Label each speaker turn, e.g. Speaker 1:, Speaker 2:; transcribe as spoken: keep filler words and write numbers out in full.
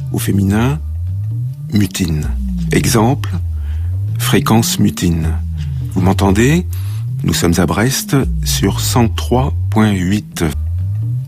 Speaker 1: au féminin, mutine. Exemple, fréquence mutine. Vous m'entendez ? Nous sommes à Brest sur cent trois virgule huit.